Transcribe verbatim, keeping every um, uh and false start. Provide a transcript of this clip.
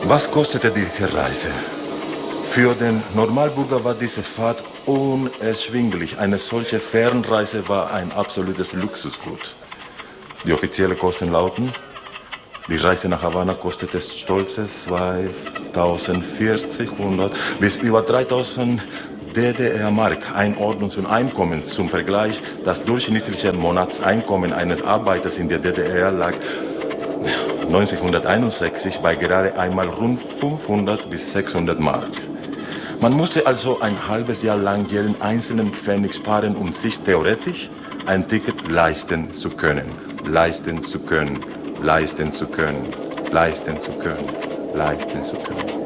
Was kostete diese Reise? Für den Normalbürger war diese Fahrt unerschwinglich. Eine solche Fernreise war ein absolutes Luxusgut. Die offiziellen Kosten lauten: Die Reise nach Havanna kostete stolze zweitausendvierzig bis über dreitausend D D R-Mark. Einordnungs- und Einkommen zum Vergleich: Das durchschnittliche Monatseinkommen eines Arbeiters in der D D R lag neunzehnhunderteinundsechzig bei gerade einmal rund fünfhundert bis sechshundert Mark. Man musste also ein halbes Jahr lang jeden einzelnen Pfennig sparen, um sich theoretisch ein Ticket leisten zu können. Leisten zu können, leisten zu können, leisten zu können, leisten zu können.